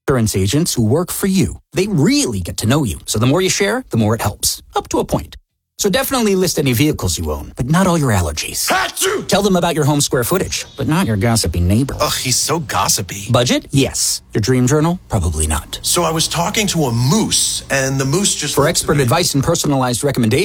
insurance agents who work for you. They really get to know you, so the more you share, the more it helps. Up to a point. So definitely list any vehicles you own, but not all your allergies. Achoo! Tell them about your home square footage, but not your gossipy neighbor. Ugh, he's so gossipy. Budget? Yes. Your dream journal? Probably not. So I was talking to a moose, and the moose just... For expert advice and personalized recommendations,